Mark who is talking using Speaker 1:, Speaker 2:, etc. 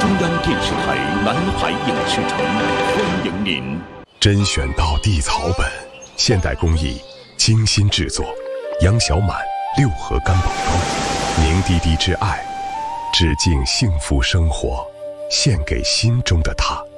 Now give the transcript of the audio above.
Speaker 1: 中央电视台南海影视城欢迎您。
Speaker 2: 甄选到地草本，现代工艺，精心制作，杨小满六合干宝膏，凝滴滴之爱，致敬幸福生活，献给心中的他。